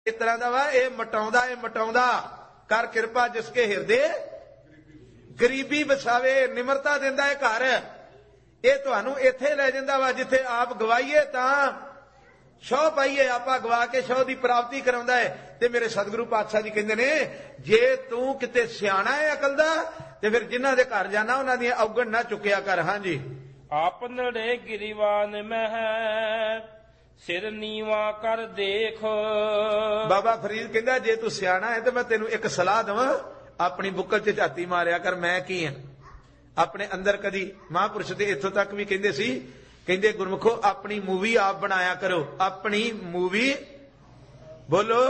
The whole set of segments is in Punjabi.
इस तरह का वा ये मटाउंदा कर किरपा जिसके हिरदे गरीबी बसावे निमरता दिंदा है घर। ये तुहानू इत्थे लै जांदा वा जिथे आप गवाईए तां शौ पाईए, आपा गवा के शौ की प्राप्ति कराउंदा है। ते मेरे सतगुरु पातशाह जी कहंदे ने जे तू किते सियाणा है अकल दा ते फिर जिन्हां दे घर जाना उन्हां दी औगण ना चुकिया कर। हां जी। आपनड़े गिरीवान मह सिर नीवा कर देख। बाबा फरीद कहंदा जे तू सियाणा है तो मैं तेनू एक सलाह दवां, अपनी बुक्कल च झाती मारिया कर मैं की हां। अपने अंदर कदी महापुरुष दे इत्थों तक भी कहंदे सी, कहंदे गुरमुखो अपनी मूवी आप बनाया करो। अपनी मूवी बोलो,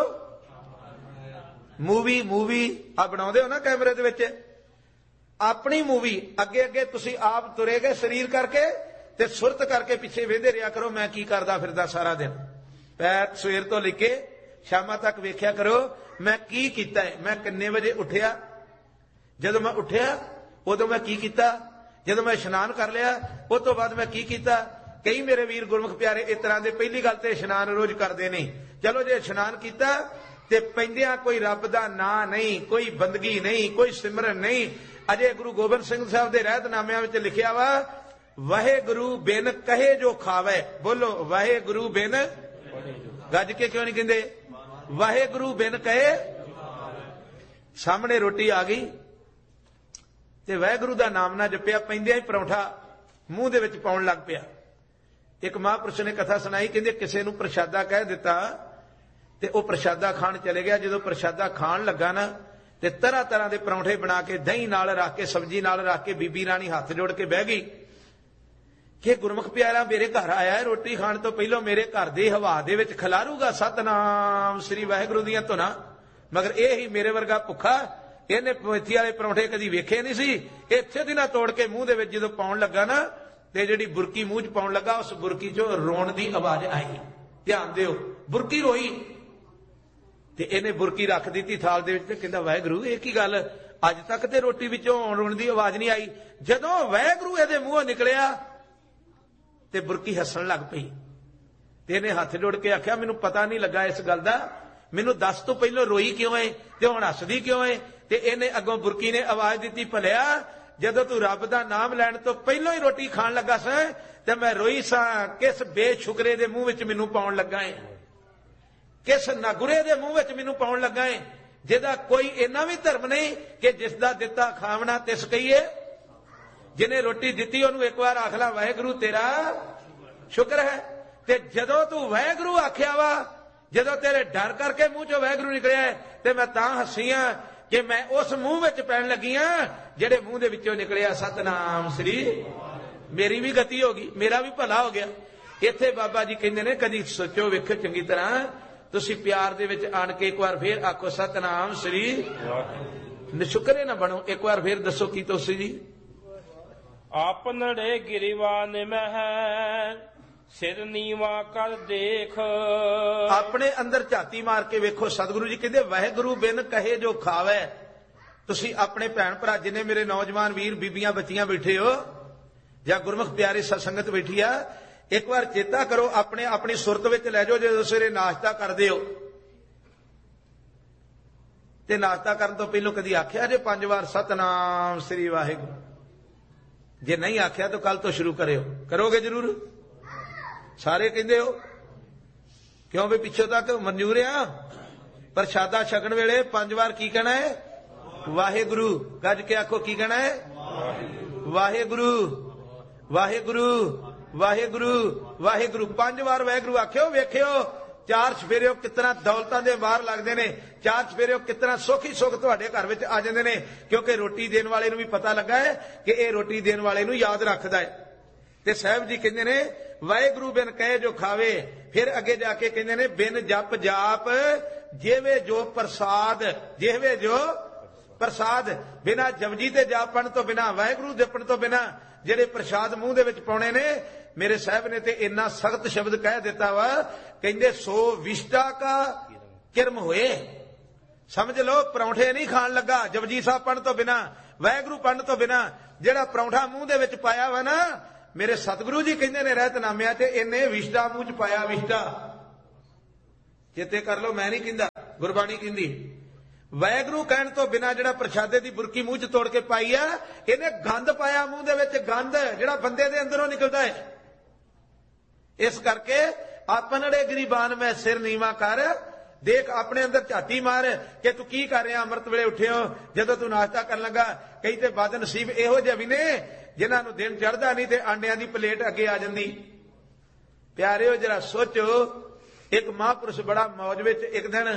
मूवी आप बनाउंदे हो ना कैमरे दे विच, अपनी मूवी अगे अगे तुसी आप तुरे गए शरीर करके ते सुरत करके पिछे वेंदे रहा करो मैं की करदा फिरदा सारा दिन। पैर सवेर तो लेके शामा तक वेख्या करो मैं की कीता है, मैं किन्ने बजे उठिया, जदों मैं उठिया उदों मैं की कीता, जदों मैं इशनान कर लिया उस तो बाद मैं की कीता। कई मेरे वीर गुरमुख प्यारे इस तरह के पहली गल तो इशनान रोज करते नहीं। चलो जे इशनान किया ते पैंदियां कोई रब दा नां नहीं, कोई बंदगी नहीं, कोई सिमरन नहीं। अजे गुरु गोबिंद सिंह साहब के रहतनामियां विच लिखिया वा वाहे गुरु बिन कहे जो खावे। बोलो वाहे गुरु बिन, गज के क्यों नहीं कहते वाहे गुरु बिन कहे। सामने रोटी आ गई ते वाहेगुरु दा नाम ना जपिया, पैंदियां ही परौंठा मूंह दे विच पाउण लग पिया। एक महापुरुष ने कथा सुनाई, कहंदे किसे नूं प्रशादा कह दिता ते ओह प्रशादा खाण चले गया। जदों प्रशादा खाण लगा ना ते तरह तरह के परौंठे बना के दही नाल रख के सब्जी नाल रख के बीबी राणी हाथ जोड़ के बह गई कि गुरमुख प्यारा मेरे घर आया है, रोटी खाण तो पहलों मेरे घर दी हवा दे विच खिलारूगा सतनाम श्री वाहिगुरू दीआं धुनां, मगर यह ही मेरे वर्गा भुखा, इहने मेथी वाले परौंठे कदी वेखे नहीं सी। इत्थे दी ना तोड़ के मूंह दे विच जदों पाउण लगा ना ते जिहड़ी बुरकी मूंह च पाउण लगा उस बुरकी चों रोण दी आवाज आई। ध्यान दिओ, बुरकी रोई ते इहने बुरकी रख दी थाल दे विच ते कहंदा वाहिगुरू ये की गल, अज तक ते रोटी विचों रोण दी आवाज नहीं आई। जदों वाहिगुरू इहदे मूंहों निकलिया ते बुरकी हसन लग पई ते इहने हथ जोड़ के आख्या मैनूं पता नहीं लगा इस गल दा, मैनूं दस तो पहलों रोई क्यों है ते हुण हसदी क्यों है। ते इहने अगों बुरकी ने आवाज दी भलिया जदों तू रब दा नाम लैण तो पहलों ही रोटी खाण लगा सां ते मैं रोई सां, किस बेशुकरे दे मूंह विच मैनूं पाउण लगा है, किस नागुरे दे मूंह विच मैनूं पाउण लगा है जिहदा कोई इन्ना भी धर्म नहीं कि जिसदा दिता खावना तिस कहीए। जिन्हें रोटी दी उन्होंने एक बार आखला वाहेगुरू तेरा शुक्र है। ते जदों तू वाहेगुरू आख्या वा, जदों तेरे डर करके मुंह चो वाहेगुरू निकलिया है ते मैं तां हसी हां कि मैं उस मुंह विच पैण लगी हां जिहड़े मुंह दे विचों निकलिया सतनाम श्री। मेरी भी गति हो गई, मेरा भी भला हो गया। इत्थे बाबा जी कहंदे ने कदी सोचो वेखो चंगी तरह, तुसी प्यार दे विच आण के एक बार फिर आखो सतनाम श्री, निशुकरे ना बनो। एक बार फिर दसो की तुसी जी। आपनड़े गिरीवान मह सिर नीवा कर देख। अपने अंदर झाती मार के वेखो। सतगुरु जी कहते वाहेगुरू बिन कहे जो खावे। तुसी अपने भैन भरा जिन्हें मेरे नौजवान वीर बीबियां बच्चियां बैठे हो या गुरमुख प्यारी सत्संगत बैठी आ, एक बार चेता करो अपने अपनी सुरत विच लै जाओ। जो सवेरे नाश्ता करदे हो ते नाश्ता करन तो पहलों कदी आख्या जे 5 बार सतनाम श्री वाहेगुरू? जे नहीं आख्या तो कल तो शुरू करो, करोगे जरूर? सारे कहंदे हो क्यों भी पिछों तक मंजूर आ। प्रशादा छकण वेले 5 बार की कहना है? वाहेगुरू। गज के आखो की कहना है? वाहेगुरू वाहेगुरू वाहेगुरू वाहेगुरू। 5 बार वाहेगुरू आख्यो। वेख्यो 4 चफेरे कितना दौलतां दे बाहर लगदे ने, 4 चफेरे कितना सुख ही सुख तुहाडे घर विच आ जांदे ने, क्योंकि रोटी देण वाले नूं भी पता लगा है कि यह रोटी देण वाले नूं याद रखदा है। ते साहब जी कहंदे ने वाहेगुरू बिन कहे जो खावे। फिर अगे जाके कहंदे ने बिन जप जाप जेवे जो प्रसाद, जेवे जो प्रसाद। बिना जपजी ते जापण तो बिना, वाहेगुरू जपण तो बिना जेड़े प्रसाद मूंह दे विच पाउणे ने, मेरे साहब ने ते इन्ना सख्त शब्द कह दिता वा, कहंदे सो विष्टा का किरम होए। समझ लो परौंठे नहीं खाण लगा जपजी साहब पढ़ तो बिना, वाहेगुरू पढ़ तो बिना। जेड़ा परौंठा मूंह दे विच पाया वा ना, मेरे सतगुरु जी कहंदे ने रहतनामियां च इन्ने विष्टा मूंह च पाया। विष्टा ਚੇਤੇ ਕਰ ਲਓ, ਮੈਂ ਨਹੀਂ ਕਹਿੰਦਾ, ਗੁਰਬਾਣੀ ਕਹਿੰਦੀ। ਵਾਹਿਗੁਰੂ ਕਹਿਣ ਤੋਂ ਬਿਨਾਂ ਜਿਹੜਾ ਪ੍ਰਸ਼ਾਦੇ ਦੀ ਬੁਰਕੀ ਮੂੰਹ 'ਚ ਤੋੜ ਕੇ ਪਾਈ ਆ, ਇਹਨੇ ਗੰਦ ਪਾਇਆ ਮੂੰਹ ਦੇ ਵਿੱਚ, ਗੰਦ ਜਿਹੜਾ ਬੰਦੇ ਦੇ ਅੰਦਰੋਂ ਨਿਕਲਦਾ ਹੈ। ਇਸ ਕਰਕੇ ਆਪਣੜੇ ਗਰੀਬਾਨ ਮੈਂ ਸਿਰ ਨੀਵਾ ਕਰ, ਦੇਖ ਆਪਣੇ ਅੰਦਰ ਝਾਤੀ ਮਾਰ ਕਿ ਤੂੰ ਕੀ ਕਰ ਰਿਹਾ। ਅੰਮ੍ਰਿਤ ਵੇਲੇ ਉੱਠਿਓ, ਜਦੋਂ ਤੂੰ ਨਾਸ਼ਤਾ ਕਰਨ ਲੱਗਾ, ਕਈ ਤੇ ਬਦਨਸੀਬ ਇਹੋ ਜਿਹੇ ਵੀ ਨੇ ਜਿਨ੍ਹਾਂ ਨੂੰ ਦਿਨ ਚੜ੍ਹਦਾ ਨਹੀਂ ਤੇ ਆਂਡਿਆਂ ਦੀ ਪਲੇਟ ਅੱਗੇ ਆ ਜਾਂਦੀ। ਪਿਆਰਿਓ ਜਰਾ ਸੋਚੋ, ਇੱਕ ਮਹਾਂਪੁਰਸ਼ ਬੜਾ ਮੌਜ ਵਿੱਚ ਇੱਕ ਦਿਨ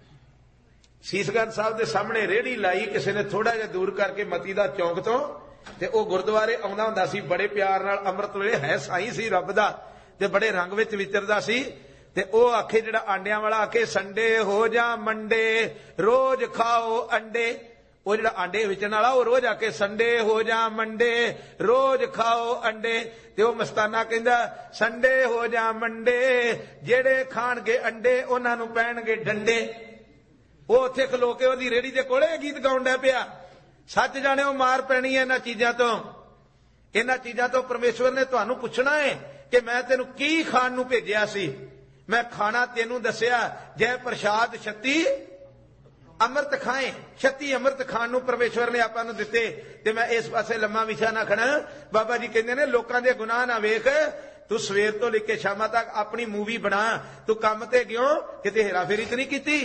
ਸੀਸਗੰਜ ਸਾਹਿਬ ਦੇ ਸਾਹਮਣੇ ਰੇਹੜੀ ਲਾਈ, ਕਿਸੇ ਨੇ ਥੋੜਾ ਜਿਹਾ ਦੂਰ ਕਰਕੇ ਮਤੀ ਦਾ ਚੌਂਕ ਤੋਂ, ਤੇ ਉਹ ਗੁਰਦੁਆਰੇ ਆਉਂਦਾ ਹੁੰਦਾ ਸੀ ਬੜੇ ਪਿਆਰ ਨਾਲ। ਅੰਮ੍ਰਿਤ ਵੇਲੇ ਹੈ ਸਾਈਂ ਸੀ ਰੱਬ ਦਾ ਤੇ ਬੜੇ ਰੰਗ ਵਿੱਚ ਵਿਚਰਦਾ ਸੀ। ਤੇ ਉਹ ਆਖੇ, ਜਿਹੜਾ ਆਂਡਿਆਂ ਵਾਲਾ ਆਖੇ, ਸੰਡੇ ਹੋ ਜਾ ਮੰਡੇ ਰੋਜ਼ ਖਾਓ ਅੰਡੇ। ਉਹ ਜਿਹੜਾ ਆਂਡੇ ਵੇਚਣ ਵਾਲਾ ਉਹ ਰੋਜ਼ ਆਕੇ ਸੰਡੇ ਹੋ ਜਾ ਮੰਡੇ ਰੋਜ਼ ਖਾਓ ਅੰਡੇ। ਤੇ ਉਹ ਮਸਤਾਨਾ ਕਹਿੰਦਾ ਸੰਡੇ ਹੋ ਜਾ ਮੰਡੇ, ਜਿਹੜੇ ਖਾਣਗੇ ਅੰਡੇ ਉਹਨਾਂ ਨੂੰ ਪੈਣਗੇ ਡੰਡੇ। ਉਹ ਉੱਥੇ ਖਲੋ ਕੇ ਉਹਦੀ ਰੇਹੜੀ ਦੇ ਕੋਲੇ ਗੀਤ ਗਾਉਣ ਡਿਆ ਪਿਆ। ਸੱਚ ਜਾਣੇ ਉਹ ਮਾਰ ਪੈਣੀ ਹੈ ਇਹਨਾਂ ਚੀਜ਼ਾਂ ਤੋਂ। ਇਹਨਾਂ ਚੀਜ਼ਾਂ ਤੋਂ ਪਰਮੇਸ਼ਵਰ ਨੇ ਤੁਹਾਨੂੰ ਪੁੱਛਣਾ ਹੈ ਕਿ ਮੈਂ ਤੈਨੂੰ ਕੀ ਖਾਣ ਨੂੰ ਭੇਜਿਆ ਸੀ। ਮੈਂ ਖਾਣਾ ਤੈਨੂੰ ਦੱਸਿਆ, ਜੈ ਪ੍ਰਸ਼ਾਦ 36 ਅੰਮ੍ਰਿਤ ਖਾਏ। 36 ਅੰਮ੍ਰਿਤ ਖਾਣ ਨੂੰ ਪਰਮੇਸ਼ਵਰ ਨੇ ਆਪਾਂ ਨੂੰ ਦਿੱਤੇ। ਤੇ ਮੈਂ ਇਸ ਪਾਸੇ ਲੰਮਾ ਵਿਛਾ ਨਾ ਖੜਾ। ਬਾਬਾ ਜੀ ਕਹਿੰਦੇ ਨੇ ਲੋਕਾਂ ਦੇ ਗੁਨਾਹ ਨਾ ਵੇਖ, ਤੂੰ ਸਵੇਰ ਤੋਂ ਲੈ ਕੇ ਸ਼ਾਮਾਂ ਤੱਕ ਆਪਣੀ ਮੂਵੀ ਬਣਾ। ਤੂੰ ਕੰਮ ਤੇ ਗਿਓ, ਕਿਤੇ ਹੇਰਾਫੇਰੀ ਤੇ ਨਹੀਂ ਕੀਤੀ,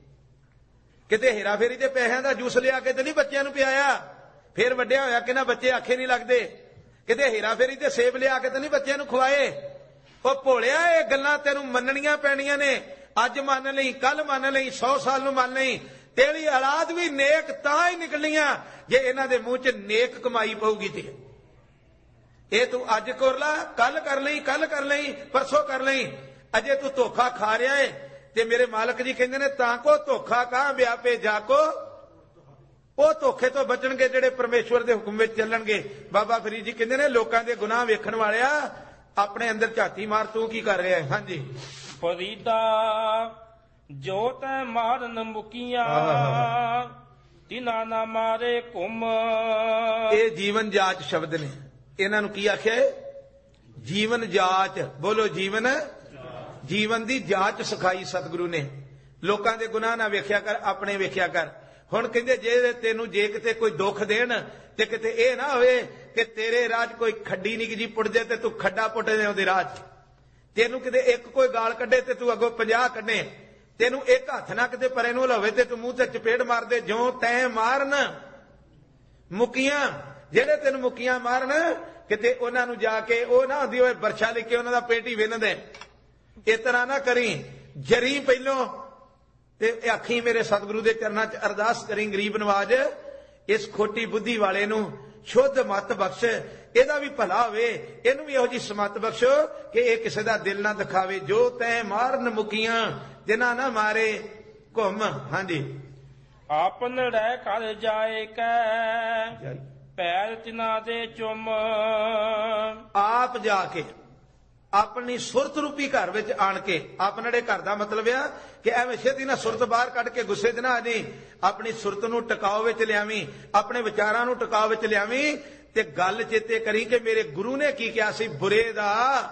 ਕਿਤੇ ਹੇਰਾਫੇਰੀ ਦੇ ਪੈਸਿਆਂ ਦਾ ਜੂਸ ਲਿਆ ਕੇ ਤੇ ਨਹੀਂ ਬੱਚਿਆਂ ਨੂੰ ਪਿਆਇਆ, ਫੇਰ ਵੱਡਿਆ ਹੋਇਆ ਕਿ ਨਾ ਬੱਚੇ ਆਖੇ ਨਹੀਂ ਲੱਗਦੇ। ਕਿਤੇ ਹੇਰਾਫੇਰੀ ਤੇ ਸੇਬ ਲਿਆ ਕੇ ਤੇ ਨਹੀਂ ਬੱਚਿਆਂ ਨੂੰ ਖਵਾਏ। ਉਹ ਭੋਲਿਆ, ਇਹ ਗੱਲਾਂ ਤੈਨੂੰ ਮੰਨਣੀਆਂ ਪੈਣੀਆਂ ਨੇ। ਅੱਜ ਮੰਨ ਲਈ, ਕੱਲ ਮੰਨ ਲਈ, 100 ਸਾਲ ਨੂੰ ਮੰਨ ਲਈ। ਤੇਰੀ ਔਲਾਦ ਵੀ ਨੇਕ ਤਾਂ ਹੀ ਨਿਕਲਣੀਆਂ ਜੇ ਇਹਨਾਂ ਦੇ ਮੂੰਹ 'ਚ ਨੇਕ ਕਮਾਈ ਪਊਗੀ। ਤੇ ਇਹ ਤੂੰ ਅੱਜ ਕਰ ਲਾ, ਕੱਲ ਕਰ ਲਈ, ਕੱਲ ਕਰ ਲਈ, ਪਰਸੋਂ ਕਰ ਲਈ। ਅਜੇ ਤੂੰ ਧੋਖਾ ਖਾ ਰਿਹਾ ਏ। ਤੇ ਮੇਰੇ ਮਾਲਕ ਜੀ ਕਹਿੰਦੇ ਨੇ ਤਾਂ ਕੋ ਧੋਖਾ ਕਾਂ ਵਿਆਪੇ ਜਾ ਕੋ। ਉਹ ਧੋਖੇ ਤੋਂ ਬਚਣਗੇ ਜਿਹੜੇ ਪਰਮੇਸ਼ਵਰ ਦੇ ਹੁਕਮ ਵਿੱਚ ਚੱਲਣਗੇ। ਬਾਬਾ ਫਰੀਦ ਜੀ ਕਹਿੰਦੇ ਨੇ ਲੋਕਾਂ ਦੇ ਗੁਨਾਹ ਵੇਖਣ ਵਾਲਿਆ, ਆਪਣੇ ਅੰਦਰ ਝਾਤੀ ਮਾਰ, ਤੂੰ ਕੀ ਕਰ ਰਿਹਾ ਹੈ। ਹਾਂਜੀ, ਫਰੀਦਾ ਜੋ ਤੈ ਮਾਰਨ ਮੁਕੀਆਂ, ਤਿਨਾ ਨਾ ਮਾਰੇ ਘੁੰਮ। ਇਹ ਜੀਵਨ ਜਾਚ ਸ਼ਬਦ ਨੇ। ਇਹਨਾਂ ਨੂੰ ਕੀ ਆਖਿਆ ਹੈ? ਜੀਵਨ ਜਾਚ। ਬੋਲੋ ਜੀਵਨ। ਜੀਵਨ ਦੀ ਜਾਂਚ ਸਿਖਾਈ ਸਤਿਗੁਰੂ ਨੇ। ਲੋਕਾਂ ਦੇ ਗੁਨਾਹ ਨਾ ਵੇਖਿਆ ਕਰ, ਆਪਣੇ ਵੇਖਿਆ ਕਰ। ਹੁਣ ਕਹਿੰਦੇ ਜੇ ਤੈਨੂੰ ਜੇ ਕਿਤੇ ਕੋਈ ਦੁੱਖ ਦੇਣ ਤੇ ਕਿਤੇ ਇਹ ਨਾ ਹੋਵੇ ਕਿ ਤੇਰੇ ਰਾਹ 'ਚ ਕੋਈ ਖੱਡੀ ਨਿੱਕੀ ਜੀ ਪੁੱਟ ਜੇ ਤੇ ਤੂੰ ਖੱਡਾ ਪੁੱਟ ਦੇ ਉਹਦੇ ਰਾਹ 'ਚ। ਤੈਨੂੰ ਕਿਤੇ ਇੱਕ ਕੋਈ ਗਾਲ ਕੱਢੇ ਤੇ ਤੂੰ ਅੱਗੋਂ 50 ਕੱਢੇ। ਤੈਨੂੰ ਇੱਕ ਹੱਥ ਨਾ ਕਿਤੇ ਪਰੇ ਨੂੰ ਲਵੇ ਤੇ ਤੂੰ ਮੂੰਹ ਤੇ ਚਪੇੜ ਮਾਰ ਦੇ। ਜਿਉਂ ਤੈਂ ਮਾਰਨ ਮੁਕੀਆਂ, ਜਿਹੜੇ ਤੈਨੂੰ ਮੁਕੀਆਂ ਮਾਰਨ, ਕਿਤੇ ਉਹਨਾਂ ਨੂੰ ਜਾ ਕੇ ਉਹ ਨਾ ਹੁੰਦੀ ਹੋਏ ਬਰਛਾ ਲੈ ਕੇ ਉਹਨਾਂ ਦਾ ਪੇਟ ਹੀ ਵਿੰਨ ਦੇ। ਇਸ ਤਰ੍ਹਾਂ ਨਾ ਕਰੀ। ਜਰੀ ਪਹਿਲੋਂ ਤੇ ਆਖੀ ਮੇਰੇ ਸਤਿਗੁਰੂ ਦੇ ਚਰਨਾਂ 'ਚ ਅਰਦਾਸ ਕਰੀ, ਗਰੀਬ ਨਵਾਜ ਇਸ ਖੋਟੀ ਬੁੱਧੀ ਵਾਲੇ ਨੂੰ ਸ਼ੁੱਧ ਮੱਤ ਬਖਸ਼, ਇਹਦਾ ਵੀ ਭਲਾ ਹੋਵੇ, ਇਹਨੂੰ ਵੀ ਇਹੋ ਜਿਹੀ ਸਮੱਤ ਬਖਸ਼ੋ ਕਿ ਇਹ ਕਿਸੇ ਦਾ ਦਿਲ ਨਾ ਦਿਖਾਵੇ। ਜੋ ਤੈਂ ਮਾਰਨ ਮੁਕੀਆਂ, ਜਿਨ੍ਹਾਂ ਨਾ ਮਾਰੇ ਘੁੰਮ। ਹਾਂਜੀ, ਆਪਨ ਰਹਿ ਕਰ ਜਾਏ ਕੈ, ਪੈਰ ਤਿਨਾ ਦੇ ਚੁੰਮ। ਆਪ ਜਾ ਕੇ ਆਪਣੀ ਸੁਰਤ ਰੂਪੀ ਘਰ ਵਿੱਚ ਆਣ ਕੇ, ਆਪਣੜੇ ਘਰ ਦਾ ਮਤਲਬ ਆ ਕਿ ਐਵੇਂ ਛੇਤੀ ਨਾ ਸੁਰਤ ਬਾਹਰ ਕੱਢ ਕੇ ਗੁੱਸੇ 'ਚ ਨਾ ਆ ਜਾਈਂ। ਆਪਣੀ ਸੁਰਤ ਨੂੰ ਟਿਕਾਓ ਵਿੱਚ ਲਿਆਵੀਂ, ਆਪਣੇ ਵਿਚਾਰਾਂ ਨੂੰ ਟਿਕਾਓ ਵਿੱਚ ਲਿਆਵੀਂ। ਤੇ ਗੱਲ ਚੇਤੇ ਕਰੀ ਕਿ ਮੇਰੇ ਗੁਰੂ ਨੇ ਕੀ ਕਿਹਾ ਸੀ, ਬੁਰੇ ਦਾ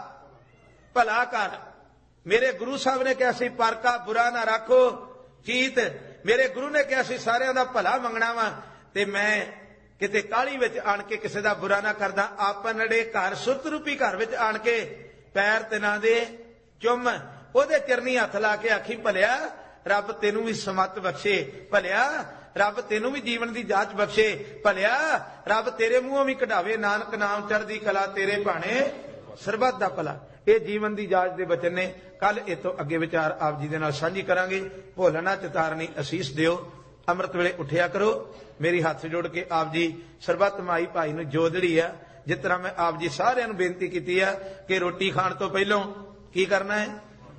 ਭਲਾ ਕਰ। ਮੇਰੇ ਗੁਰੂ ਸਾਹਿਬ ਨੇ ਕਿਹਾ ਸੀ ਪਰ ਕਾ ਬੁਰਾ ਨਾ ਰੱਖੋ ਚੀਤ। ਮੇਰੇ ਗੁਰੂ ਨੇ ਕਿਹਾ ਸੀ ਸਾਰਿਆਂ ਦਾ ਭਲਾ ਮੰਗਣਾ ਵਾ। ਤੇ ਮੈਂ ਕਿਤੇ ਕਾਹਲੀ ਵਿੱਚ ਆਣ ਕੇ ਕਿਸੇ ਦਾ ਬੁਰਾ ਨਾ ਕਰਦਾ। ਆਪਣੜੇ ਘਰ ਸੁਰਤ ਰੂਪੀ ਘਰ ਵਿੱਚ ਆਣ ਕੇ ਪੈਰ ਤਿਨਾਂ ਦੇ ਚੁੰਮ, ਉਹਦੇ ਚਰਨੀ ਹੱਥ ਲਾ ਕੇ ਆਖੀ ਭਲਿਆ ਰੱਬ ਤੈਨੂੰ ਵੀ ਸਮੱਤ ਬਖਸ਼ੇ, ਭਲਿਆ ਰੱਬ ਤੈਨੂੰ ਵੀ ਜੀਵਨ ਦੀ ਜਾਂਚ ਬਖਸ਼ੇ, ਭਲਿਆ ਰੱਬ ਤੇਰੇ ਮੂੰਹੋਂ ਵੀ ਕਢਾਵੇ ਨਾਨਕ ਨਾਮ ਚੜ੍ਹਦੀ ਕਲਾ, ਤੇਰੇ ਭਾਣੇ ਸਰਬੱਤ ਦਾ ਭਲਾ। ਇਹ ਜੀਵਨ ਦੀ ਜਾਂਚ ਦੇ ਬਚਨ ਨੇ। ਕੱਲ ਇਹ ਤੋਂ ਅੱਗੇ ਵਿਚਾਰ ਆਪ ਜੀ ਦੇ ਨਾਲ ਸਾਂਝੀ ਕਰਾਂਗੇ। ਭੋਲਣਾ ਚਤਾਰਨੀ ਅਸੀਸ ਦਿਓ। ਅੰਮ੍ਰਿਤ ਵੇਲੇ ਉੱਠਿਆ ਕਰੋ। ਮੇਰੀ ਹੱਥ ਜੋੜ ਕੇ ਆਪ ਜੀ ਸਰਬੱਤ ਮਾਈ ਭਾਈ ਨੂੰ ਜੋਦੜੀ ਆ। ਜਿਸ ਤਰ੍ਹਾਂ ਮੈਂ ਆਪ ਜੀ ਸਾਰਿਆਂ ਨੂੰ ਬੇਨਤੀ ਕੀਤੀ ਆ ਕਿ ਰੋਟੀ ਖਾਣ ਤੋਂ ਪਹਿਲਾਂ ਕੀ ਕਰਨਾ ਹੈ?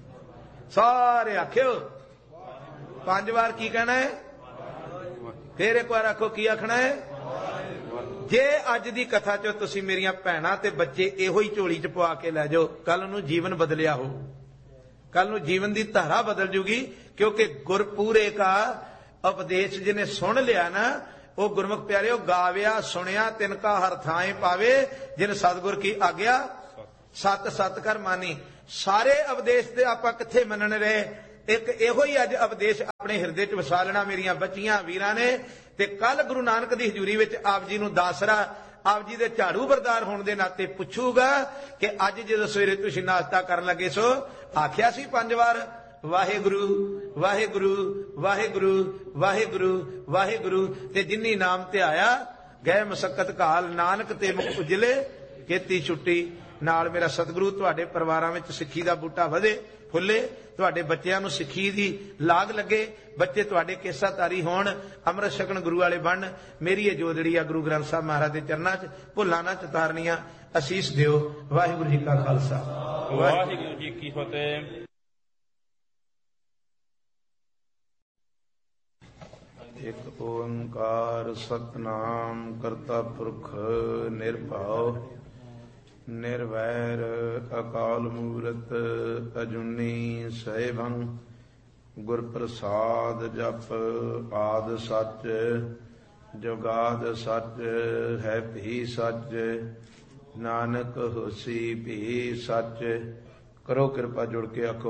ਸਾਰੇ ਆਖਿਓ 5 ਵਾਰ ਕੀ ਕਹਿਣਾ ਹੈ? ਫੇਰ ਇੱਕ ਵਾਰ ਆਖੋ ਕੀ ਆਖਣਾ ਹੈ? ਜੇ ਅੱਜ ਦੀ ਕਥਾ ਚੋਂ ਤੁਸੀਂ ਮੇਰੀਆਂ ਭੈਣਾਂ ਤੇ ਬੱਚੇ ਇਹੋ ਹੀ ਝੋਲੀ 'ਚ ਪਵਾ ਕੇ ਲੈ ਜਾਓ, ਕੱਲ ਨੂੰ ਜੀਵਨ ਬਦਲਿਆ ਹੋ। ਕੱਲ ਨੂੰ ਜੀਵਨ ਦੀ ਧਾਰਾ ਬਦਲ ਜੂਗੀ। ਕਿਉਂਕਿ ਗੁਰਪੂਰੇ ਕਾ ਉਪਦੇਸ਼ ਜਿਹਨੇ ਸੁਣ ਲਿਆ ਨਾ, ਉਹ ਗੁਰਮੁਖ ਪਿਆਰਿਓ ਗਾਵਿਆ ਸੁਣਿਆ ਤਿਨ ਕਾ ਹਰ ਥਾਂ ਪਾਵੇ, ਜਿਨ ਸਤਿਗੁਰ ਕੀ ਆਗਿਆ ਸਤ ਸਤ ਕਰ ਮਾਨੀ। ਸਾਰੇ ਉਪਦੇਸ਼ ਤੇ ਆਪਾਂ ਕਿੱਥੇ ਮੰਨਣ ਰਹੇ? ਇੱਕ ਇਹੋ ਹੀ ਅੱਜ ਉਪਦੇਸ਼ ਆਪਣੇ ਹਿਰਦੇ 'ਚ ਵਸਾ ਲੈਣਾ ਮੇਰੀਆਂ ਬੱਚੀਆਂ ਵੀਰਾਂ ਨੇ। ਤੇ ਕੱਲ ਗੁਰੂ ਨਾਨਕ ਦੀ ਹਜ਼ੂਰੀ ਵਿੱਚ ਆਪ ਜੀ ਨੂੰ ਦਾਸਰਾ ਆਪ ਜੀ ਦੇ ਝਾੜੂ ਬਰਦਾਰ ਹੋਣ ਦੇ ਨਾਤੇ ਪੁੱਛੂਗਾ ਕਿ ਅੱਜ ਜਦੋਂ ਸਵੇਰੇ ਤੁਸੀਂ ਨਾਸ਼ਤਾ ਕਰਨ ਲੱਗੇ ਸੋ ਆਖਿਆ ਸੀ 5 ਵਾਰ ਵਾਹਿਗੁਰੂ ਵਾਹਿਗੁਰੂ ਵਾਹਿਗੁਰੂ ਵਾਹਿਗੁਰੂ ਵਾਹਿਗੁਰੂ। ਤੇ ਜਿਨੀ ਨਾਮ ਧਿਆਇਆ ਗਏ ਮਸਕਤ ਘਾਲ, ਨਾਨਕ ਤੇ ਮੁਖ ਉਜਲੇ ਕੀਤੀ ਛੁੱਟੀ। ਨਾਲ ਮੇਰਾ ਸਤਿਗੁਰੂ ਤੁਹਾਡੇ ਪਰਿਵਾਰਾਂ ਵਿੱਚ ਸਿੱਖੀ ਦਾ ਬੂਟਾ ਵਧੇ ਫੁੱਲੇ, ਤੁਹਾਡੇ ਬੱਚਿਆਂ ਨੂੰ ਸਿੱਖੀ ਦੀ ਲਾਗ ਲੱਗੇ, ਬੱਚੇ ਤੁਹਾਡੇ ਕੇਸਾਧਾਰੀ ਹੋਣ, ਅੰਮ੍ਰਿਤ ਛਕਣ ਗੁਰੂ ਵਾਲੇ ਬਣਨ। ਮੇਰੀ ਇਹ ਜੋਦੜੀ ਆ ਗੁਰੂ ਗ੍ਰੰਥ ਸਾਹਿਬ ਮਹਾਰਾਜ ਦੇ ਚਰਨਾਂ 'ਚ ਭੁੱਲਾਂ ਨਾ ਚਤਾਰਨੀਆਂ। ਅਸੀਸ ਦਿਓ। ਵਾਹਿਗੁਰੂ ਜੀ ਕਾ ਖਾਲਸਾ ਵਾਹਿਗੁਰੂ ਜੀ ਕੀ ਫਤਿਹ। ਇੱਕ ਓੰਕਾਰ ਸਤਿਨਾਮ ਕਰਤਾ ਪੁਰਖ ਨਿਰਭਉ ਨਿਰਵੈਰ ਅਕਾਲ ਮੂਰਤ ਅਜੂਨੀ ਸੈਭੰ ਗੁਰ ਪ੍ਰਸਾਦ ਜਪ ਆਦ ਸੱਚ ਜੁਗਾਦ ਸੱਚ ਹੈ ਭੀ ਸੱਚ ਨਾਨਕ ਹੋਸੀ ਭੀ ਸੱਚ। ਕਰੋ ਕਿਰਪਾ ਜੁੜ ਕੇ ਆਖੋ